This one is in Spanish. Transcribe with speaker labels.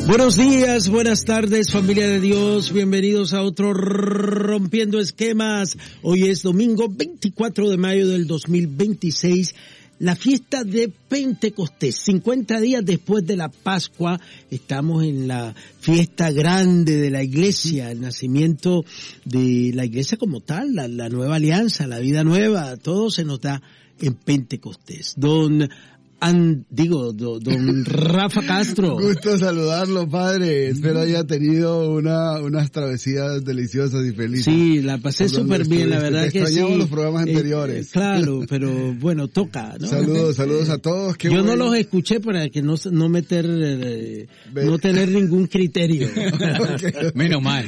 Speaker 1: Buenos días, buenas tardes, familia de Dios, bienvenidos a otro Rompiendo Esquemas. Hoy es domingo 24 de mayo del 2026, la fiesta de Pentecostés. 50 días después de la Pascua, estamos en la fiesta grande de la iglesia, el nacimiento de la iglesia como tal, la nueva alianza, la vida nueva, todo se nos da en Pentecostés. Don Rafa Castro.
Speaker 2: Gusto saludarlo, padre. Espero haya tenido unas travesías deliciosas y felices.
Speaker 1: Sí, la pasé súper bien, la verdad que sí.
Speaker 2: Extrañamos los programas anteriores.
Speaker 1: Claro, pero bueno, toca, ¿no?
Speaker 2: Saludos a todos.
Speaker 1: Yo no los escuché para que no tener ningún criterio.
Speaker 3: Menos mal.